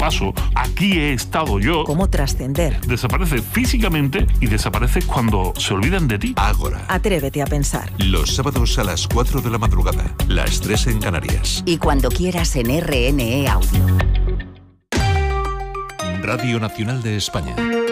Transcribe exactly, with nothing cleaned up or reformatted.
paso, aquí he estado yo. ¿Cómo trascender? Desaparece físicamente y desaparece cuando se olvidan de ti. Ágora. Atrévete a pensar. Los sábados a las cuatro de la madrugada, las tres en Canarias. Y cuando quieras en R N E Audio. Radio Nacional de España.